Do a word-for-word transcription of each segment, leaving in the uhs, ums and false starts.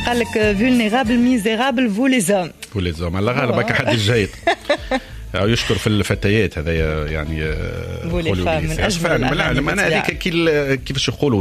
قال لك فولنيرابل ميزيرابل فو لي زوم فو لي زوم الله غالبك حد الجيد أو يشكر في الفتيات هذا يعني فولي فام من أجمل الأغاني. أنا هذيك كيفاش يقولوا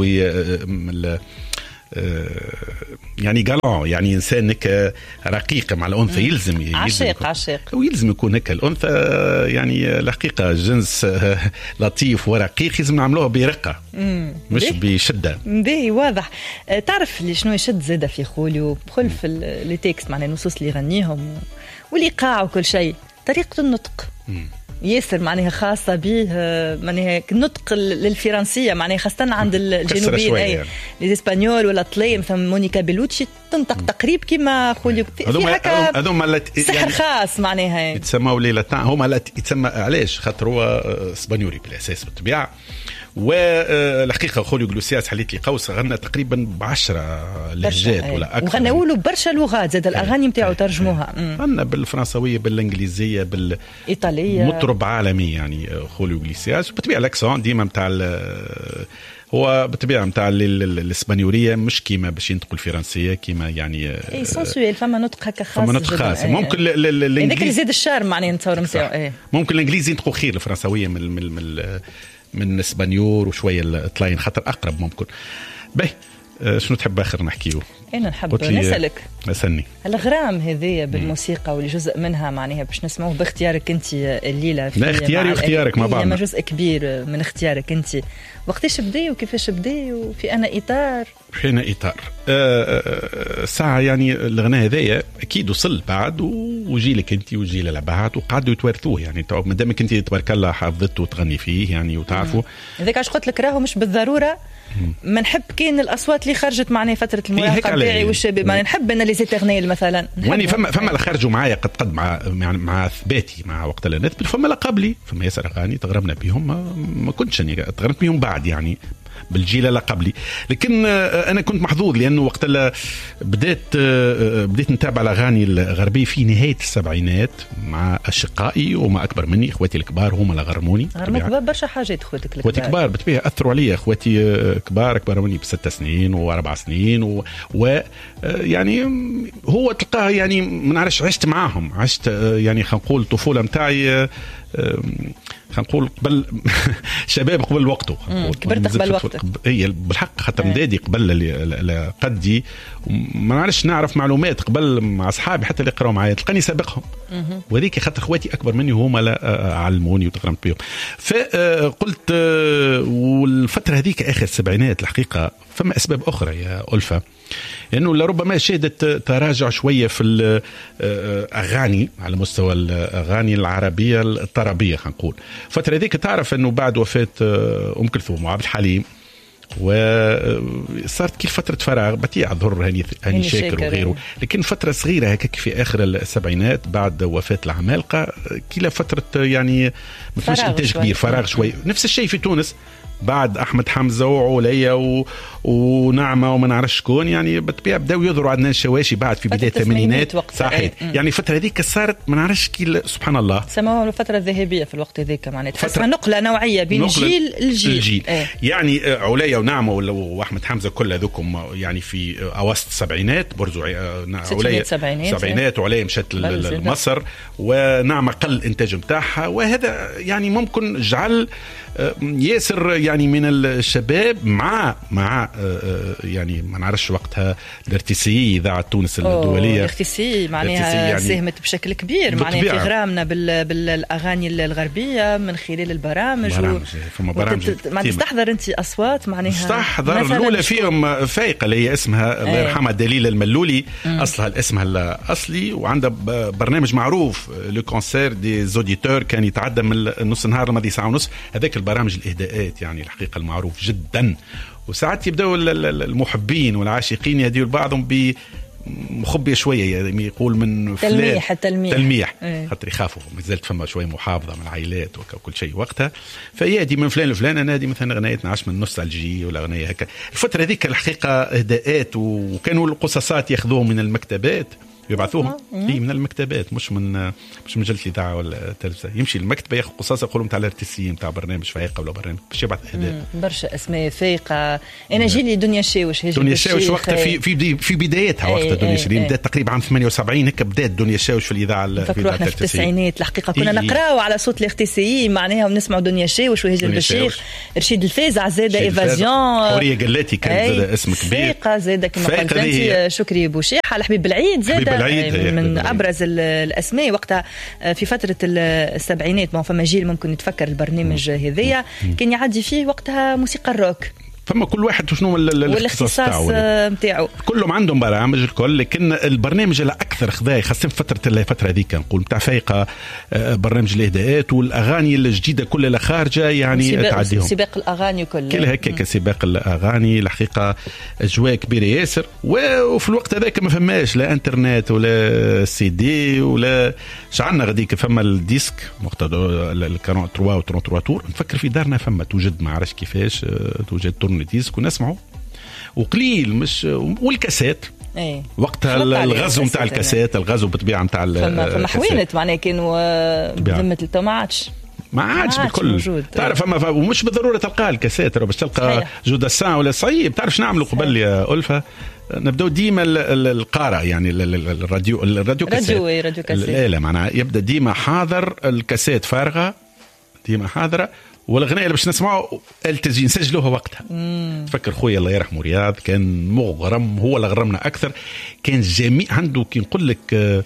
يعني جالون يعني إنسان هيك رقيق مع الأنثى يلزم عشيق عشيق ويلزم يكون هيك الأنثى يعني الحقيقة جنس لطيف ورقيق لازم نعملوها برقة مش بشدة. باهي واضح. تعرف اللي شنو يشد زادة في خوليو بخلف اللي تكست معناها النصوص اللي يغنيهم والإيقاع وكل شيء طريقة النطق ياسر معناها خاصة به معناها النطق الفرنسية معناها خاصة عند الجنوبيين أي الإسبانيول ولا طلي مثلا مونيكا بيلوتشي تنطق تقريب كما خوليو في هكا سحر خاص معناها يتسموا ليلتان هما يتسمى علاش خاطر هو اسبانيولي بالأساس بالطبيعة. والحقيقة خوليو غلوسياس حليت لي قوس غنى تقريبا بعشرة لهجات ولا أكثر وغنوا له برشا لغات زاد الأغاني متاعو ترجموها غنى بالفرنسوية بالإنجليزية بالإيطالية مطرب عالمي يعني خوليو غلوسياس وبتبيع الأكسون ديما متاع هو بالطبيعة متاع الإسبانيولية مش كيما باش ينطق الفرنسية كيما يعني اي سونسويل فما نطق هكا خاص فما نطق خاص ممكن الإنجليزي هذاك اللي زاد الشعر معناه نتصور متاعو ممكن الإنجليزي ينطقوا خير الفرنسوية من من من من اسبانيول وشويه الطلاين خاطر اقرب ممكن. باهي شنو تحب اخر نحكيو؟ انا نحب نسالك اسالني الغرام هذه بالموسيقى واللي جزء منها معناها باش نسمعوه باختيارك انت الليله لا اختياري واختيارك مع بعض ما جزء كبير من اختيارك انت وقتاش بدي وكيفاش بدي وفي انا اطار في انا اطار أه ساعه يعني الغناء هذايا اكيد وصل بعد وجيلك انت وجيل اللي بعد وقعدوا يتوارثوه يعني ما دامك انت تبارك الله حافظته وتغني فيه يعني وتعرفوا هذاك علاش قلت لك راهو مش بالضروره ما نحب كاين الاصوات اللي خرجت معناها فتره المراهقه بتاعي والشباب ما نحب انا لي زيترنيل مثلا واني فما فما اللي خرجوا معايا قد قد مع يعني مع ثباتي مع وقت اللي نثبت فما اللي قبلي فما ياسر اغاني تغرمنا بهم ما, ما كنتش اني تغرمت بهم بعد يعني بالجيل اللي قبلي لكن انا كنت محظوظ لانه وقت اللي بديت بديت نتابع الاغاني الغربيه في نهايه السبعينات مع اشقائي وما اكبر مني اخواتي الكبار هم اللي غرموني غرموك برشا حاجات اخواتك الكبار اخواتي الكبار بالطبيعه اثروا علي اخواتي كبار اكبر مني بست سنين واربع سنين و, و يعني هو تلقاه يعني ما نعرفش عشت معاهم عشت يعني خلينا نقول الطفوله نتاعي خلينا نقول قبل شباب قبل وقته كبرت قبل وقته هي بالحق خاطر مدادي قبل قدي ما نعرفش نعرف معلومات قبل مع اصحابي حتى اللي يقراوا معايا تلقاني سابقهم وهذيك خاطر اخواتي اكبر مني وهما لا علموني وتغرمت بهم فقلت والفتره هذيك اخر السبعينات الحقيقه فما اسباب اخرى يا ألفة لأنه لربما شهدت تراجع شوية في الأغاني على مستوى الأغاني العربية الطربية خلينا نقول فترة ذيك تعرف أنه بعد وفاة أم كلثوم وعبد الحليم وصارت كل فترة فراغ بتيع ظهر هاني, هاني شاكر وغيره لكن فترة صغيرة هيك في آخر السبعينات بعد وفاة العمالقة كلا فترة يعني ما فيش إنتاج كبير فراغ شوي نفس الشيء في تونس بعد أحمد حمزة وعليا و... ونعمة وما نعرفش شكون يعني بالطبيعة بدأوا يظهروا عندنا الشواشي بعد في بداية الثمانينات صحيح يعني الفترة هذيك صارت ما نعرفش كي سبحان الله سموها الفترة الذهبية في الوقت هذيك معناها تحسها نقلة نوعية بين جيل الجيل, الجيل. ايه. يعني عليا ونعمة وأحمد حمزة كل هذوكم يعني في أواسط السبعينات برزو عليا سبعينات وعليا مشت لمصر ونعمة قل الإنتاج متاعها وهذا يعني ممكن جعل ياسر يعني من الشباب مع مع يعني ما نعرفش وقتها الارتسي إذاعة تونس الدولية الارتسي معناها يعني ساهمت بشكل كبير معناها في غرامنا بالأغاني الغربية من خلال البرامج برامج فما برامج ما تستحضر أنت أصوات معناها تستحضر الأولى فيهم فايقة اللي هي اسمها الله يرحمها دليل الملولي مم. أصلها الاسم الأصلي وعندها برنامج معروف لو كونسير دي زوديتور كان يتعدى من نص نهار لمدي ساعة ونص هذاك البرامج الإهداءات يعني الحقيقة المعروف جدا وساعات يبدأوا المحبين والعاشقين يديوا بعضهم بمخبية شوية يعني يقول من فلان تلميح التلميح تلميح ايه. خاطر يخافوا مازالت فما شوية محافظة من العائلات وكل شيء وقتها فيادي من فلان لفلان أنا هذه مثلا غنية نعش من نوستالجي ولا غنية هكا الفترة ذيك الحقيقة إهداءات وكانوا القصصات يأخذوهم من المكتبات يبعثوهم اي من المكتبات، مش من مش من مجله الاذاعه ولا التلفزه. يمشي المكتبه ياخذ قصاص يقولوا نتاع الارتسيين نتاع برنامج فايقه ولا برنامج باش يبعث اهداء. برشا اسماء فايقه. انا جيلي دنيا الشاوش، هي دنيا الشاوش وقتها في في في بدايتها وقتها دنيا الشاوش بدات تقريبا عام ثمانية وسبعين هيك بدات دنيا الشاوش في الاذاعه. نفكروا احنا في التسعينات الحقيقه كنا إيه نقراو على صوت الاختسائي معناها ونسمعوا دنيا الشاوش وهجر البشيخ رشيد الفازع زاده ايفازيون حوريه قلاتي كان زاده اسم كبير فايقه زاده كما قلت انت شكري بوشيحه الحبيب العيد زاده من ابرز الاسماء وقتها في فتره السبعينات. ما فما جيل ممكن يتفكر البرنامج هذيا كان يعدي فيه وقتها موسيقى الروك. فما كل واحد شنو الاختصاص نتاعو كلهم عندهم برامج الكل، لكن البرنامج اللي اكثر خذاي خاصه فتره الفتره هذيك نقول نتاع فايقه برنامج الاهداءات والاغاني الجديده كلها اللي خارجه يعني تعديهم سباق الاغاني كل كل هيك سباق الاغاني الحقيقه اجواء كبيره ياسر. وفي الوقت هذاك ما فماش لا انترنت ولا سي دي ولا شعلنا غاديك فما الديسك وقت الكانون ثلاثة و ثلاثة تور نفكر في دارنا فما توجد ما عرفش كيفاش توجد تورن ديسك ونسمعوا وقليل مش والكاسات ايه. وقتها الغزو نتاع الكاسات الغزو بالطبيعه نتاع فما حوينت معناها كانوا بذمه التو ما عادش ما عادش بالكل تعرف اما ومش بالضروره تلقى الكاسات باش تلقى جودة سان ولا صعيب. تعرف نعملوا قبل يا ألفة نبداو ديما القارة يعني الراديو الراديو كاسات راديو راديو كاسات لا لا معناها يبدا ديما حاضر الكاسات فارغه ديما حاضره والغناء اللي باش نسمعه التسجيل نسجلوها وقتها. مم. تفكر خويا الله يرحمه رياض كان مغرم هو اللي غرمنا اكثر. كان جميع عنده كي نقول لك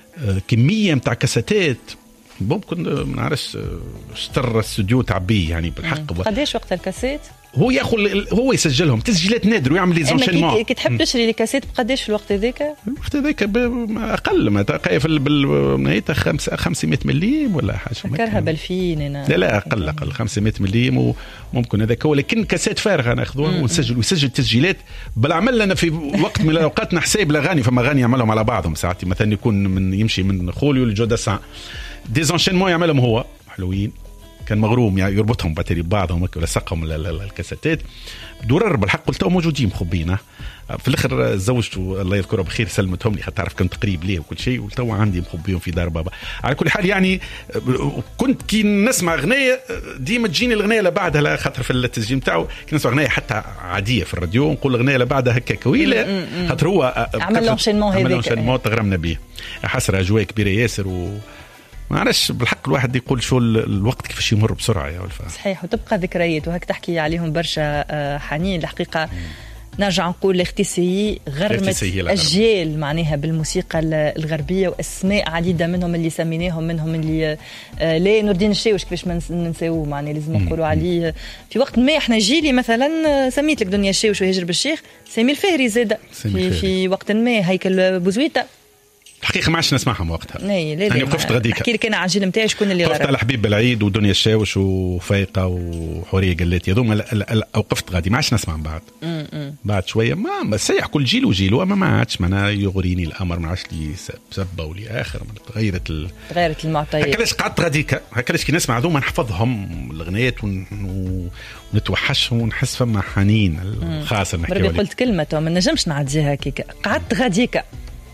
كميه نتاع كاساتات ممكن ما نعرفش اشترى استوديو تعبيه يعني بالحق. قداش وقت الكاسيت هو ياخذ هو يسجلهم تسجيلات نادر ويعمل لي زونشينمون. كي تحب تشري لي كاسيت بقداش في الوقت هذاك؟ الوقت هذاك اقل ما تقايف بالنهايه خمسمائة مليم ولا حاجه فكرها بالفين انا لا لا اقل اقل خمسمائة مليم وممكن هذاك هو. لكن كاسيت فارغه ناخذوها ونسجل ويسجل تسجيلات بالعمل لنا في وقت من الاوقات نحسب الاغاني فما اغاني يعملهم على بعضهم ساعات مثلا يكون من يمشي من خوليو لجوداسان دي زونشينمون يعملهم هو حلوين. كان مغروم يعني يربطهم باتري ببعضهم ولا سقهم الكاسيتات درر بالحق قلت موجودين مخبينا. في الاخر زوجته الله يذكره بخير سلمتهم لي حتى تعرف كنت قريب ليه وكل شيء قلت عندي مخبيهم في دار بابا. على كل حال يعني كنت كي نسمع اغنيه ديما تجيني الاغنيه اللي بعدها لا خاطر في التسجيل نتاعو كي نسمع اغنيه حتى عاديه في الراديو نقول الاغنيه اللي بعدها هكا كويله خاطر هو عمل لونشينمون هذاك لونشينمون تغرمنا به حسره اجواء كبيره ياسر و ما عرفش بالحق الواحد يقول شو الوقت كيفاش يمر بسرعه يا ولفة. صحيح وتبقى ذكريات وهك تحكي عليهم برشا حنين الحقيقه. نرجع نقول الاختسائي غرمت اجيال معناها بالموسيقى الغربيه واسماء عديده منهم اللي سميناهم منهم اللي لا نور الدين الشاوش كيفاش ما ننساوه معناها لازم نقولوا عليه. في وقت ما احنا جيلي مثلا سميت لك دنيا الشاوش وهجر بالشيخ سامي الفهري زاده في, في وقت ما هيكل بوزويته الحقيقه ما عادش نسمعهم وقتها. يعني وقفت غاديك احكي لك انا على الجيل نتاعي شكون اللي غرب. وقفت على حبيب العيد ودنيا الشاوش وفايقه وحوريه قلاتي هذوما وقفت غادي ما عادش نسمع بعد بعد شويه ما ما سيح كل جيل وجيله اما ما عادش معناها يغريني الامر ما عادش لي سبه ولي اخر تغيرت ال... تغيرت المعطيات. هكذاش قعدت غاديك هكذاش كي نسمع هذوما نحفظهم الاغنيات ون... ونتوحشهم ونحس فما حنين الخاص نحكي عليه. قلت كلمه ما نجمش نعديها هكاك قعدت غاديك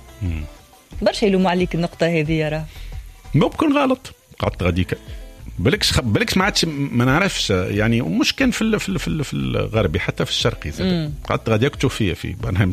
برشا يلوموا عليك النقطة هذه يا راه ممكن غلط قعدت غاديك بالكش خب بالكش ما عادش ما نعرفش يعني مش كان في ال في ال في, ال في الغربي حتى في الشرقي زاد قعدت غاديك تشوف فيها في برنامج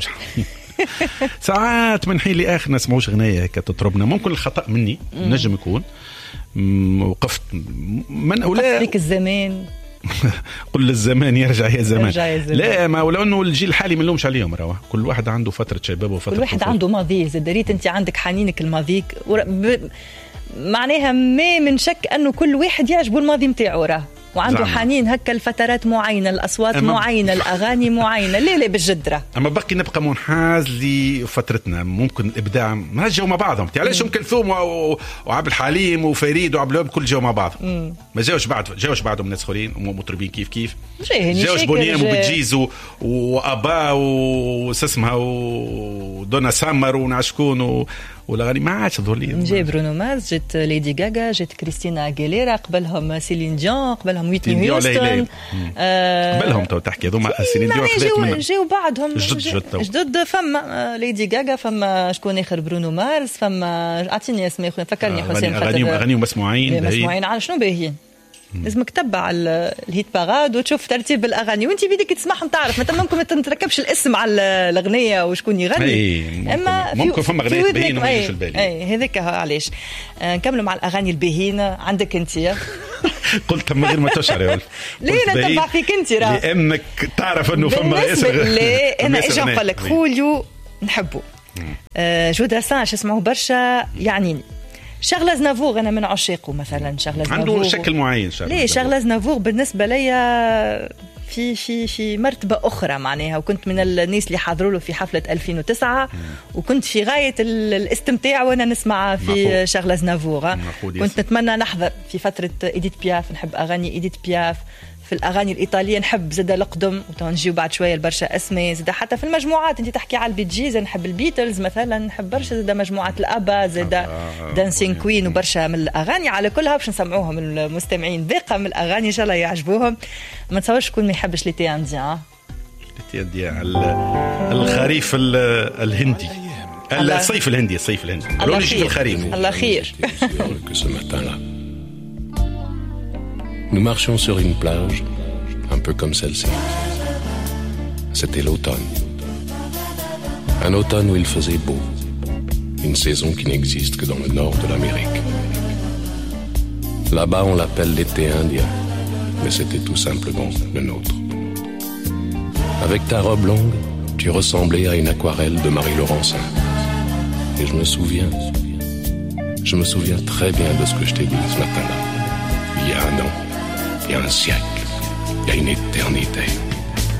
ساعات من حين لاخر نسمعوش غنايه هكا تطربنا ممكن الخطأ مني نجم يكون وقفت من أولا ذيك الزمان قل الزمان يرجع يا زمان لا ما ولو انه الجيل الحالي ما نلومش عليهم رواه كل واحد عنده فتره شباب وفتره كل واحد عنده ماضي زدريت انت عندك حنينك الماضيك ب... معناها ما من شك انه كل واحد يعجبه الماضي نتاعو راه وعنده زعم. حنين هكا الفترات معينه الاصوات معينه الاغاني معينه لا لا بالجدره اما بقي نبقى منحاز لفترتنا ممكن الابداع ما جاوا مع بعضهم علاش ام كلثوم وعبد الحليم وفريد وعبد الوهاب كل جاوا مع بعض مم. ما جاوش بعد جاوش بعدهم ناس اخرين مطربين كيف كيف جاوش بونيام وبتجيز وابا وسسمها ودونا سامر ونعشكون والاغاني ما عادش تظهر لي. جاي برونو مارس، جت ليدي غاغا، جت كريستينا اغيليرا، قبلهم سيلين ديون، قبلهم ويتني هيوستن. آه قبلهم تو تحكي هذوما سيلين ديون جاو جاو بعدهم جدد جدد. فما ليدي غاغا، فما شكون اخر برونو مارس، فما اعطيني اسماء اخرين فكرني آه حسين. اغاني اغاني مسموعين مسموعين على شنو باهيين. لازمك تتبع الهيت باراد وتشوف ترتيب الاغاني وانت بيدك تسمعهم تعرف. مثلا ممكن ما تركبش الاسم على الاغنيه وشكون يغني، اما ممكن فما اغنيه باهيين وما يجوش البالي. اي هذاك علاش. آه نكملوا مع الاغاني الباهيين. عندك انت قلت من غير ما تشعر يا ولف. ليه نتبع فيك انت راه لانك تعرف انه فما ياسر. لا انا اجي نقول لك خوليو نحبه. آه جودا سانش اسمعوه برشا يعني. شغلة زنافور أنا من عشاقه مثلا. شغلة زنافور عنده شكل معين. شغلة ليه شغلة زنافور بالنسبة ليا في في في مرتبة أخرى معناها. وكنت من الناس اللي حضروا له في حفلة ألفين وتسعة م. وكنت في غاية الاستمتاع وأنا نسمع في مخو. شغلة زنافور. كنت نتمنى نحضر في فترة إيديت بياف، نحب أغاني إيديت بياف. في الأغاني الإيطالية نحب زادة القدم وتنجيو بعد شوية البرشا أسماء زادة. حتى في المجموعات أنت تحكي على البيجيز نحب البيتلز مثلا، نحب برشا زادة مجموعة الأبا زادة دانسين كوين وبرشا من الأغاني. على كلها باش نسمعوهم المستمعين باقة من الأغاني إن شاء الله يعجبوهم. ما تصورش شكون ما يحبش ليتي انديان. ليتي انديان الخريف الهندي، الصيف الهندي، الصيف الهندي لون يجي في الخريف. الله خير. Nous marchions sur une plage, un peu comme celle-ci. C'était l'automne. Un automne où il faisait beau. Une saison qui n'existe que dans le nord de l'Amérique. Là-bas, on l'appelle l'été indien, mais c'était tout simplement le nôtre. Avec ta robe longue, tu ressemblais à une aquarelle de Marie Laurencin. Et je me souviens, je me souviens très bien de ce que je t'ai dit ce matin-là. Il y a un an. Il y a un siècle, il y a une éternité.